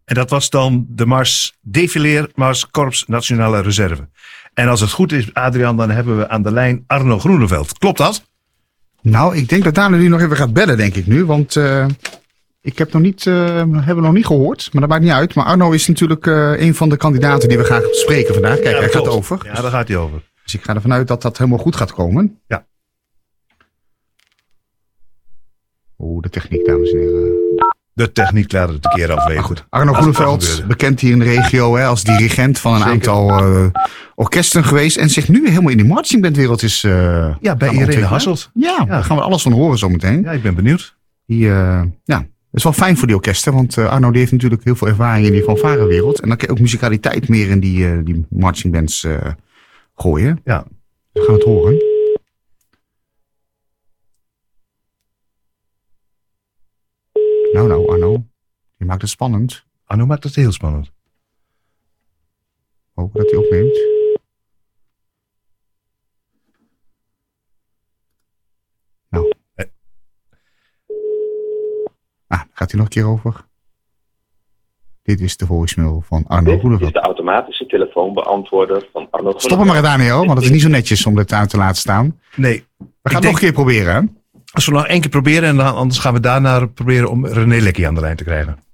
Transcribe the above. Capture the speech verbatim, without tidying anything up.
En dat was dan de Mars Défileer Mars Korps Nationale Reserve. En als het goed is, Adriaan, dan hebben we aan de lijn Arno Groeneveld. Klopt dat? Nou, ik denk dat Daan nu nog even gaat bellen, denk ik nu. Want uh, ik heb nog niet, uh, hebben we nog niet gehoord. Maar dat maakt niet uit. Maar Arno is natuurlijk uh, een van de kandidaten die we graag spreken vandaag. Kijk, ja, hij gaat over. Ja, daar gaat hij over. Dus ik ga ervan uit dat dat helemaal goed gaat komen. Ja. Oeh, de techniek, dames en heren. De techniek laat het een keer afweten. Maar goed, Arno Groeneveld, bekend hier in de regio hè, als dirigent van een Zeker. aantal uh, orkesten geweest. En zich nu helemaal in die marchingbandwereld is uh, Ja, bij Irene Hasselt. Ja, ja, daar gaan we alles van horen zometeen. Ja, ik ben benieuwd. Die, uh, ja, dat is wel fijn voor die orkesten. Want uh, Arno die heeft natuurlijk heel veel ervaring in die fanfarewereld. En dan kan je ook muzikaliteit meer in die, uh, die marchingbands uh, gooien. Ja. We gaan het horen. Nou, nou, Arno. Je maakt het spannend. Arno maakt het heel spannend. Hopen dat hij opneemt. Nou. Eh. Ah, gaat hij nog een keer over? Dit is de voicemail van Arno Groeneveld. Dit is de automatische telefoonbeantwoorder van Arno Groeneveld. Stop hem maar, Daniel, want het is niet zo netjes om dit uit te laten staan. Nee. We gaan het nog een keer proberen, hè? Als we nog één keer proberen en dan, anders gaan we daarna proberen om René Lekkie aan de lijn te krijgen.